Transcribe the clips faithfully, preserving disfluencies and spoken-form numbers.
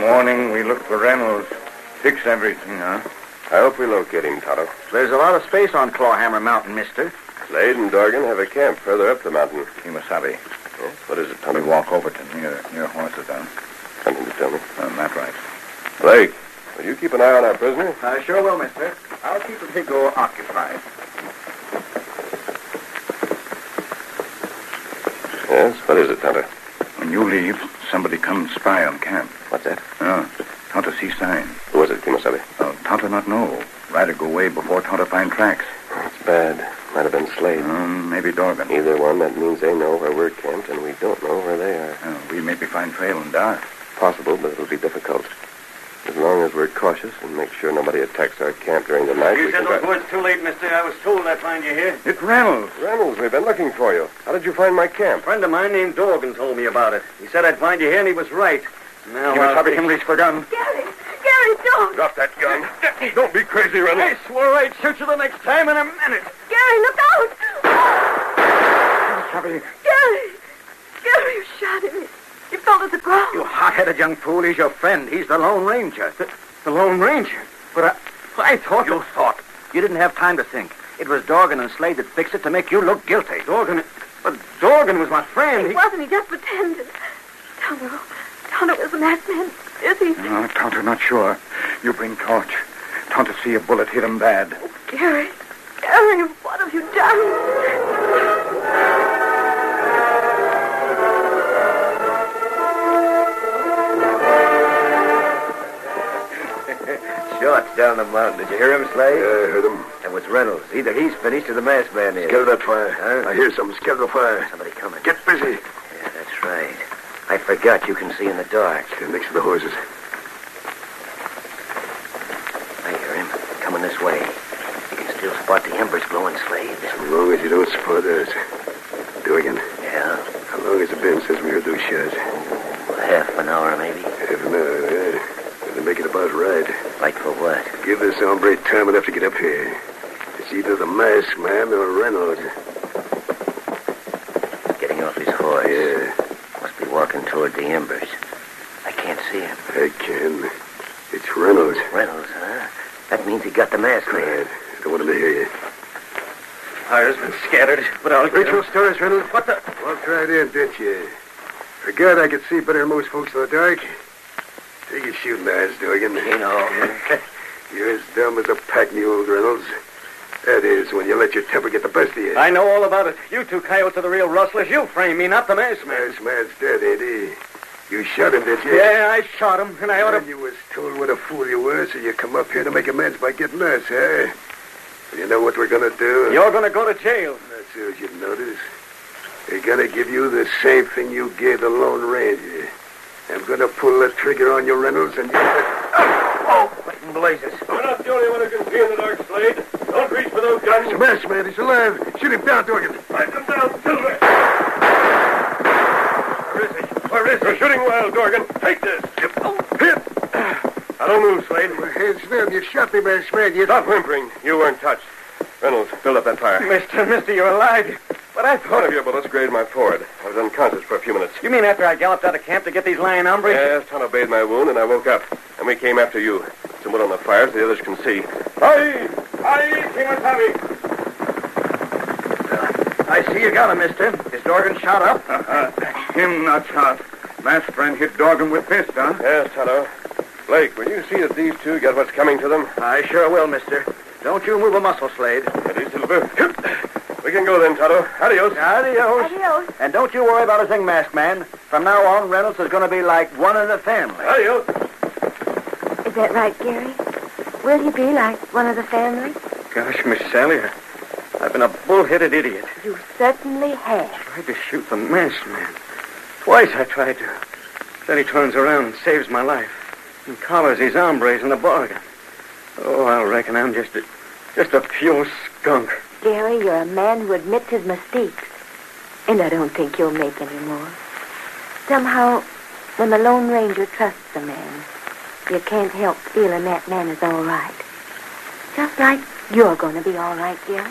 morning, we look for Reynolds. Fix everything, huh? I hope we locate him, Tonto. There's a lot of space on Clawhammer Mountain, mister. Slade and Dorgan have a camp further up the mountain. Kimasabi. Yes? What is it, We Tonto? walk over to near, near horses, huh? Something to tell me. Uh, that right. Blake, will you keep an eye on our prisoner? I sure will, mister. I'll keep the big door occupied. Yes? What is it, Tonto? When you leave, somebody comes spy on camp. What's that? Oh, Tonto see sign. Who was it, Kimasabi? Oh, Tonto not know. Rider go away before Tonto find tracks. It's bad. Might have been Slade. Um, maybe Dorgan. Either one, that means they know where we're camped, and we don't know where they are. Uh, we maybe find trail in dark. Possible, but it'll be difficult. As long as we're cautious and make sure nobody attacks our camp during the night, You we said can... those words too late, mister. I was told I'd find you here. It's Reynolds. Reynolds, we've been looking for you. How did you find my camp? A friend of mine named Dorgan told me about it. He said I'd find you here, and he was right. Now, I'll... Kimasabi him reach for gun. Gary! Gary, don't! Drop that gun. Don't be crazy, Reynolds. I swore I'd shoot you the next time in a minute. Gary, look out! Kimasabi. Gary! Gary, you shot him. He fell to the ground. You hot-headed young fool. He's your friend. He's the Lone Ranger. The, the Lone Ranger? But I, I thought... You thought. You didn't have time to think. It was Dorgan and Slade that fixed it to make you look guilty. Dorgan... But Dorgan was my friend. He He... wasn't. He just pretended. Tonto. Tonto was the masked man. Is he? No, Tonto not sure. You bring torch. Tonto see a bullet hit him bad. Oh, Gary. Gary, what have you done? Shots down the mountain. Did you hear him, Slade? Yeah, I heard him. That was Reynolds. Either he's finished or the masked man is. Scatter that fire. Huh? I hear something. Scatter the fire. Somebody coming. Get busy. Yeah, that's right. I forgot you can see in the dark. Stand next to the horses. I hear him. Coming this way. You can still spot the embers glowing, Slade. As long as you don't spot us. Dorgan, Yeah, how long has it been since we heard those shots? half an hour, maybe. Half an hour, right? Better make it about right. Like for what? Give this hombre time enough to get up here. It's either the masked man or Reynolds. Getting off his horse. Yeah, Must be walking toward the embers. I can't see him. I can. It's Reynolds. Reynolds, huh? That means he got the mask man. Right. I don't want him to hear you. Fire's been scattered, but I'll... Rachel, stir us, Reynolds. What the... Walked right in, didn't you? Forgot I could see better than most folks in the dark. Take your shooting eyes, Dorgan. You know. You're as dumb as a pack mule, Reynolds. That is, when you let your temper get the best of you. I know all about it. You two coyotes are the real rustlers. You frame me, not the masked man. Masked man's dead, ain't he? You shot him, did you? Yeah, I shot him, and I ought And to... you was told what a fool you were, so you come up here to make amends by getting us, huh? You know what we're gonna do? You're going to go to jail. That's so you notice. They're gonna give you the same thing you gave the Lone Ranger. I'm gonna pull the trigger on you, Reynolds, and you... Oh, what in blazes? You're not the only one who can see in the dark, Slade. Don't reach for those guns. It's a masked man. He's alive. Shoot him down, Dorgan. Fight them down, Silver. Where is he? Where is he? You're shooting well, Dorgan. Take this. Oh, hit! Now, don't move, Slade. My hands down. You shot me, masked man. You... Stop whimpering. You weren't touched. Reynolds, build up that fire. Mister, mister, you're alive. But I One thought... of your bullets grazed my forehead. I was unconscious for a few minutes. You mean after I galloped out of camp to get these lying hombres? Yes, Tonto bathed my wound, and I woke up. And we came after you. Some wood on the fire so the others can see. Aye! Aye, Kimasabi! I see you got him, mister. Is Dorgan shot up? Uh, him not shot. Masked friend hit Dorgan with fist, huh? Yes, Tonto. Blake, will you see that these two get what's coming to them? I sure will, mister. Don't you move a muscle, Slade. Ready, Silver? We can go then, Tonto. Adios. Adios. Adios. And don't you worry about a thing, masked man. From now on, Reynolds is going to be like one in the family. Adios. Is that right, Gary? Will he be like one of the family? Gosh, Miss Sally, I- I've been a bull-headed idiot. You certainly have. Tried to shoot the masked man. Twice I tried to. Then he turns around and saves my life. And collars these hombres in the bargain. Oh, I reckon I'm just a, just a pure skunk. Gary, you're a man who admits his mistakes. And I don't think you'll make any more. Somehow, when the Lone Ranger trusts a man, you can't help feeling that man is all right. Just like you're going to be all right, Gary.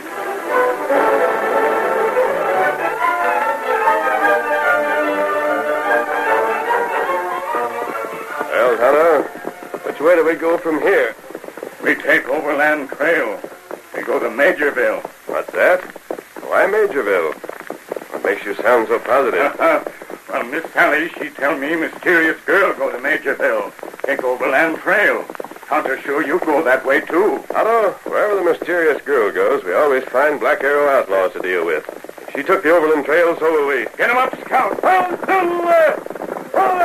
Well, Tonto, which way do we go from here? We take Overland Trail. We go to Majorville. What's that? Why Majorville? What makes you sound so positive? Uh-huh. Well, Miss Sally, she tell me mysterious girl go to Majorville. Take Overland Trail. Tonto sure you go that way, too. Tonto, wherever the mysterious girl goes, we always find Black Arrow outlaws to deal with. If she took the Overland Trail, so will we. Get him up, Scout. Hold to the left. Hold